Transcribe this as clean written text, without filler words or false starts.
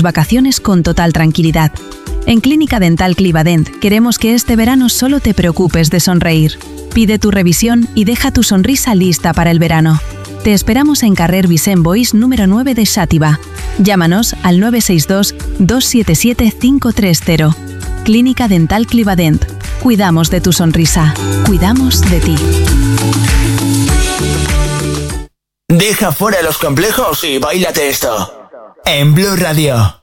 vacaciones con total tranquilidad. En Clínica Dental Clivadent queremos que este verano solo te preocupes de sonreír. Pide tu revisión y deja tu sonrisa lista para el verano. Te esperamos en Carrer Vicent Boix número 9 de Xàtiva. Llámanos al 962 277 530. Clínica Dental Clivadent. Cuidamos de tu sonrisa. Cuidamos de ti. Deja fuera los complejos y báilate esto. En Blue Radio.